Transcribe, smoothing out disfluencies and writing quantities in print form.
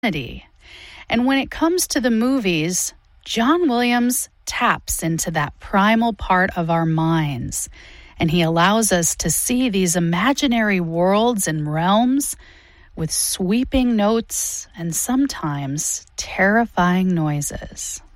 And when it comes to the movies, John Williams taps into that primal part of our minds, and he allows us to see these imaginary worlds and realms with sweeping notes and sometimes terrifying noises.